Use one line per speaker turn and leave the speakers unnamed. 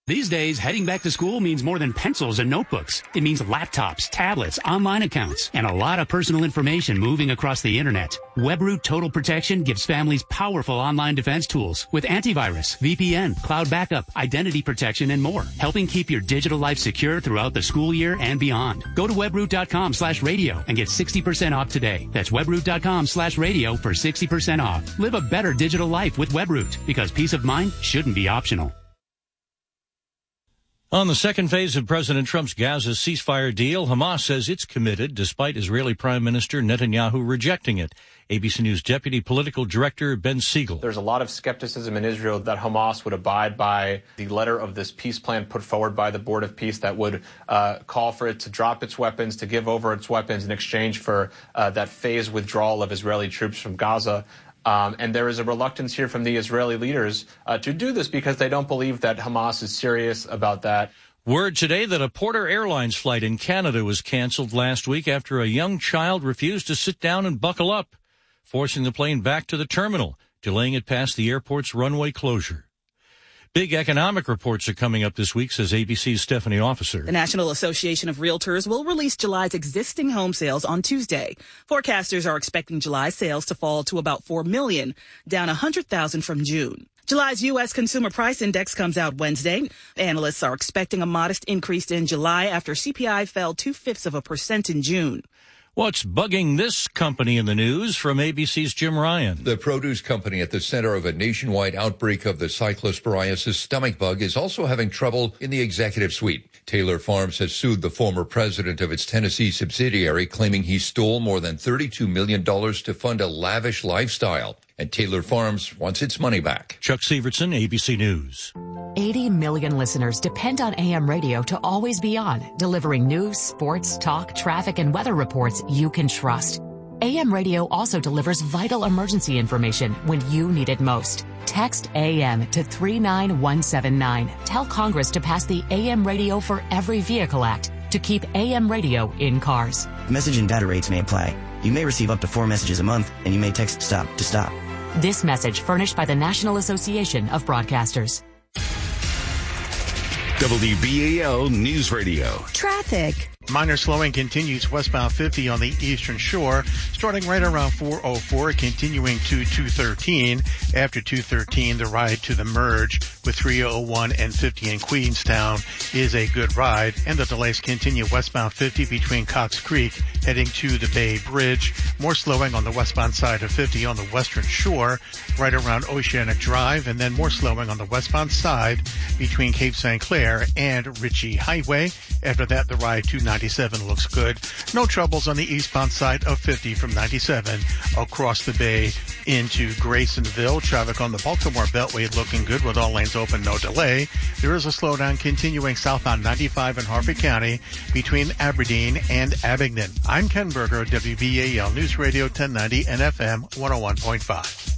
These days, heading back to school means more than pencils and notebooks. It means laptops, tablets, online accounts, and a lot of personal information moving across the internet. WebRoot Total Protection gives families powerful online defense tools with antivirus, VPN, cloud backup, identity protection, and more, helping keep your digital life secure throughout the school year and beyond. Go to webroot.com/radio and get 60% off today. That's webroot.com/radio for 60% off. Live a better digital life with WebRoot, because peace of mind shouldn't be optional.
On the second phase of President Trump's Gaza ceasefire deal, Hamas says it's committed despite Israeli Prime Minister Netanyahu rejecting it. ABC News Deputy Political Director Ben Siegel.
There's a lot of skepticism in Israel that Hamas would abide by the letter of this peace plan put forward by the Board of Peace that would call for it to drop its weapons, to give over its weapons in exchange for that phased withdrawal of Israeli troops from Gaza. And there is a reluctance here from the Israeli leaders to do this because they don't believe that Hamas is serious about that.
Word today that a Porter Airlines flight in Canada was canceled last week after a young child refused to sit down and buckle up, forcing the plane back to the terminal, delaying it past the airport's runway closure. Big economic reports are coming up this week, says ABC's Stephanie Officer.
The National Association of Realtors will release July's existing home sales on Tuesday. Forecasters are expecting July sales to fall to about 4 million, down 100,000 from June. July's U.S. Consumer Price Index comes out Wednesday. Analysts are expecting a modest increase in July after CPI fell 0.2% in June.
What's bugging this company in the news? From ABC's Jim Ryan.
The produce company at the center of a nationwide outbreak of the cyclosporiasis stomach bug is also having trouble in the executive suite. Taylor Farms has sued the former president of its Tennessee subsidiary, claiming he stole more than $32 million to fund a lavish lifestyle. And Taylor Farms wants its money back.
Chuck Severson, ABC News.
80 million listeners depend on AM radio to always be on, delivering news, sports, talk, traffic, and weather reports you can trust. AM radio also delivers vital emergency information when you need it most. Text AM to 39179. Tell Congress to pass the AM Radio for Every Vehicle Act to keep AM radio in cars.
Message and data rates may apply. You may receive up to 4 messages a month, and you may text STOP to stop.
This message furnished by the National Association of Broadcasters.
WBAL News Radio.
Traffic.
Minor slowing continues westbound 50 on the eastern shore, starting right around 404, continuing to 213. After 213, the ride to the merge with 301 and 50 in Queenstown is a good ride, and the delays continue westbound 50 between Cox Creek heading to the Bay Bridge. More slowing on the westbound side of 50 on the western shore, right around Oceanic Drive, and then more slowing on the westbound side between Cape St. Clair and Ritchie Highway. After that, the ride to 97 looks good. No troubles on the eastbound side of 50 from 97 across the bay into Graysonville. Traffic on the Baltimore Beltway looking good with all lanes open, no delay. There is a slowdown continuing southbound 95 in Harford County between Aberdeen and Abingdon. I'm Ken Berger, WBAL News Radio 1090 and FM 101.5.